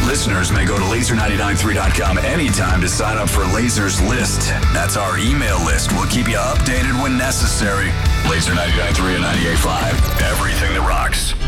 Listeners may go to laser993.com anytime to sign up for Laser's List. That's our email list. We'll keep you updated when necessary. Laser 99.3 and 98.5. Everything that rocks.